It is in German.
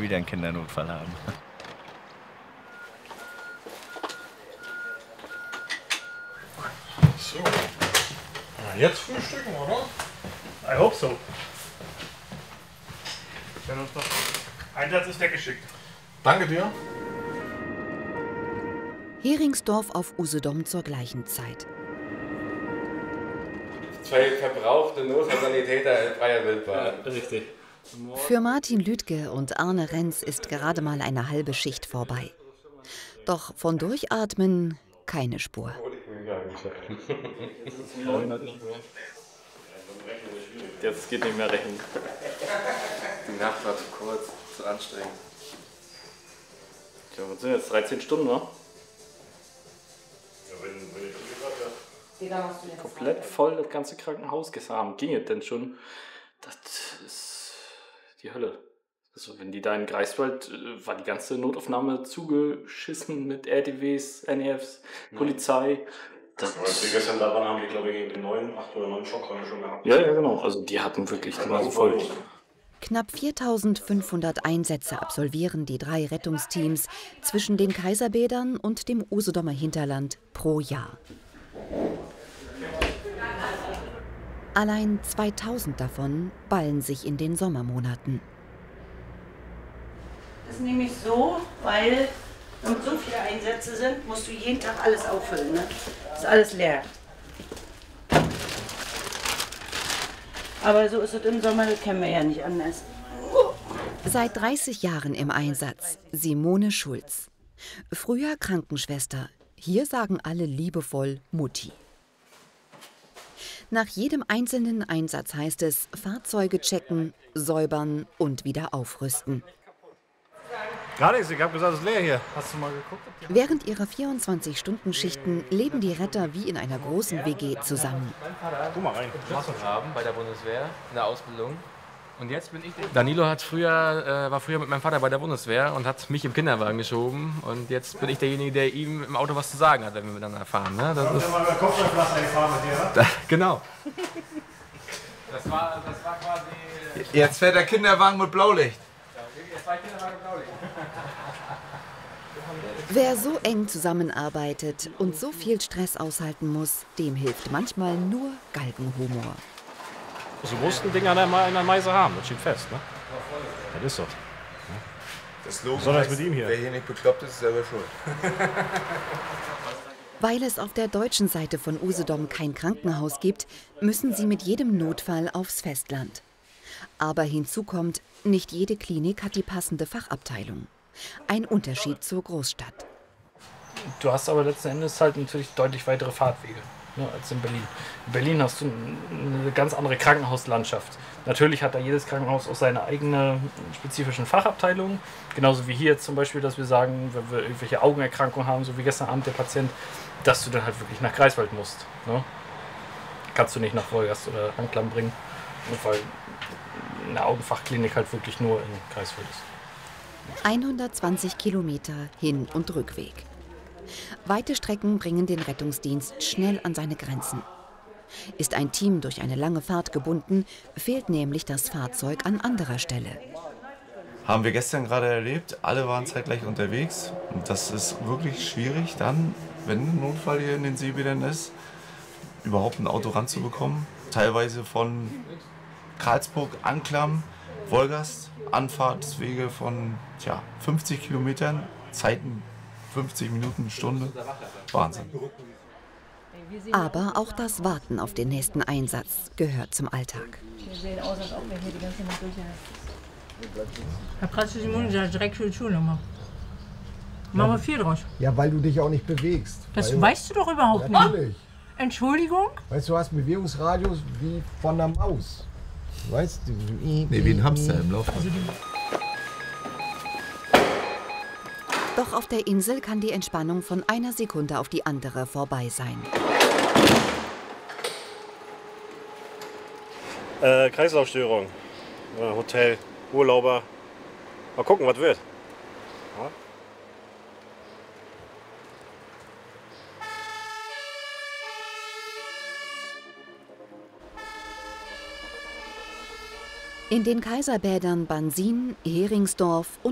wieder einen Kindernotfall haben. So. Na, jetzt frühstücken, oder? I hope so. Einsatz ist weggeschickt. Danke dir. Heringsdorf auf Usedom zur gleichen Zeit. 2 verbrauchte Notfallsanitäter in freier Wildbahn. Ja, richtig. Für Martin Lüdke und Arne Renz ist gerade mal eine halbe Schicht vorbei. Doch von Durchatmen keine Spur. Jetzt geht nicht mehr rechnen. Die Nacht war zu kurz, zu anstrengend. Tja, was sind jetzt 13 Stunden, ne? Komplett voll das ganze Krankenhaus gesamt. Ging es denn schon? Das ist die Hölle. Also wenn die da in Greifswald war die ganze Notaufnahme zugeschissen mit RTWs, NEFs, Polizei. Als wir gestern da waren, haben die, glaube ich, 8 oder 9 Schockräume schon gehabt. Ja, genau. Also die hatten wirklich die waren voll. Knapp 4.500 Einsätze absolvieren die 3 Rettungsteams zwischen den Kaiserbädern und dem Usedomer Hinterland pro Jahr. Allein 2000 davon ballen sich in den Sommermonaten. Das ist nämlich so, weil so viele Einsätze sind, musst du jeden Tag alles auffüllen. Ne? Ist alles leer. Aber so ist es im Sommer, das kennen wir ja nicht anders. Seit 30 Jahren im Einsatz, Simone Schulz. Früher Krankenschwester, hier sagen alle liebevoll Mutti. Nach jedem einzelnen Einsatz heißt es Fahrzeuge checken, säubern und wieder aufrüsten. Gar nichts, ich hab gesagt, es ist leer hier. Hast du mal geguckt? Während ihrer 24-Stunden-Schichten leben die Retter wie in einer großen WG zusammen. Guck mal rein. Haben bei der Bundeswehr in der Ausbildung. Und jetzt bin ich. Danilo war früher mit meinem Vater bei der Bundeswehr und hat mich im Kinderwagen geschoben. Und jetzt bin ich derjenige, der ihm im Auto was zu sagen hat, wenn wir miteinander fahren. Ne? Das ist, mal über Kopfsteinpflaster gefahren mit dir, da, genau. Das war quasi. Jetzt fährt der Kinderwagen mit Blaulicht. Jetzt war Kinderwagen Blaulicht. Wer so eng zusammenarbeitet und so viel Stress aushalten muss, dem hilft manchmal nur Galgenhumor. So mussten Ding an der Meise haben, das steht fest, ne? Das ist so. Das Logo Besonders heißt, mit ihm hier. wer hier nicht bekloppt ist, ist selber schuld. Weil es auf der deutschen Seite von Usedom kein Krankenhaus gibt, müssen sie mit jedem Notfall aufs Festland. Aber hinzu kommt, nicht jede Klinik hat die passende Fachabteilung. Ein Unterschied zur Großstadt. Du hast aber letzten Endes halt natürlich deutlich weitere Fahrtwege, ne, als in Berlin. In Berlin hast du eine ganz andere Krankenhauslandschaft. Natürlich hat da jedes Krankenhaus auch seine eigene spezifischen Fachabteilungen. Genauso wie hier jetzt zum Beispiel, dass wir sagen, wenn wir irgendwelche Augenerkrankungen haben, so wie gestern Abend der Patient, dass du dann halt wirklich nach Greifswald musst. Ne? Kannst du nicht nach Wolgast oder Anklam bringen, weil eine Augenfachklinik halt wirklich nur in Greifswald ist. 120 Kilometer Hin- und Rückweg. Weite Strecken bringen den Rettungsdienst schnell an seine Grenzen. Ist ein Team durch eine lange Fahrt gebunden, fehlt nämlich das Fahrzeug an anderer Stelle. Haben wir gestern gerade erlebt, alle waren zeitgleich unterwegs. Und das ist wirklich schwierig dann, wenn ein Notfall hier in den Seebädern ist, überhaupt ein Auto ranzubekommen. Teilweise von Karlsburg, Anklam, Wolgast, Anfahrtswege von 50 Kilometern, Zeiten 50 Minuten, Stunde. Wahnsinn. Aber auch das Warten auf den nächsten Einsatz gehört zum Alltag. Wir sehen aus, als ob wir hier die ganze Nacht durchhalten. Herr Pratsch, Simone, direkt für die Schule machen. Machen wir viel draus. Ja, weil du dich auch nicht bewegst. Das weißt du doch überhaupt nicht. Natürlich. Entschuldigung? Weißt du, du hast einen Bewegungsradius wie von einer Maus. Weißt du? Nee, wie ein Hamster im Laufband. Doch auf der Insel kann die Entspannung von einer Sekunde auf die andere vorbei sein. Kreislaufstörung, Hotel, Urlauber. Mal gucken, was wird. Ja? In den Kaiserbädern Bansin, Heringsdorf und